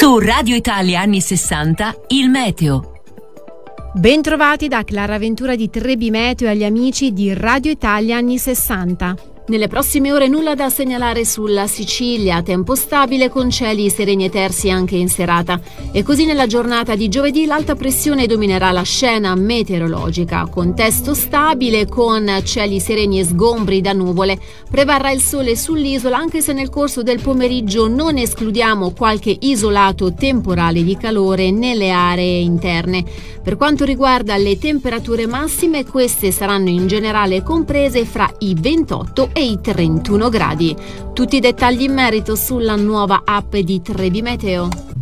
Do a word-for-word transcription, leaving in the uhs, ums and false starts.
Su Radio Italia anni sessanta, il meteo. Bentrovati da Clara Ventura di Trebi Meteo e agli amici di Radio Italia anni sessanta. Nelle prossime ore nulla da segnalare sulla Sicilia, tempo stabile con cieli sereni e tersi anche in serata. E così nella giornata di giovedì l'alta pressione dominerà la scena meteorologica. Contesto stabile con cieli sereni e sgombri da nuvole. Prevarrà il sole sull'isola anche se nel corso del pomeriggio non escludiamo qualche isolato temporale di calore nelle aree interne. Per quanto riguarda le temperature massime, queste saranno in generale comprese fra i ventotto e i trentuno gradi. Tutti i dettagli in merito sulla nuova app di Trebi Meteo.